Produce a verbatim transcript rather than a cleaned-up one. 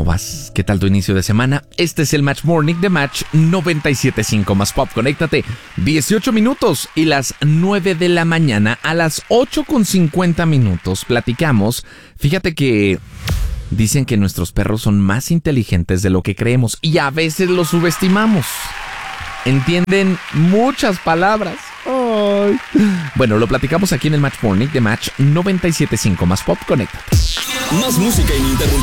vas? ¿Qué tal tu inicio de semana? Este es el Match Morning de Match noventa y siete punto cinco más Pop. Conéctate, dieciocho minutos y las nueve de la mañana. A las ocho con cincuenta minutos platicamos. Fíjate que dicen que nuestros perros son más inteligentes de lo que creemos y a veces los subestimamos. Entienden muchas palabras. Ay. Bueno, lo platicamos aquí en el Match Morning de Match noventa y siete punto cinco más Pop. Conéctate. Más música ininterrumpida.